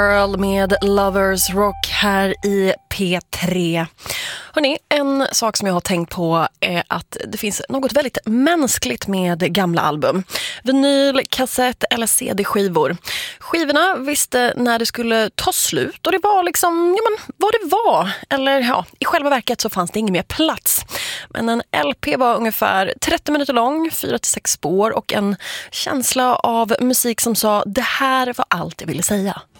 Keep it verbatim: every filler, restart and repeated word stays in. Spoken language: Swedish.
Girl med Lovers Rock här i P tre. Hörrni, en sak som jag har tänkt på är att det finns något väldigt mänskligt med gamla album. Vinyl, kassett eller C D-skivor. Skivorna visste när det skulle ta slut och det var liksom, ja men, vad det var. Eller ja, i själva verket så fanns det ingen mer plats. Men en L P var ungefär trettio minuter lång, fyra till sex spår och en känsla av musik som sa det här var allt jag ville säga.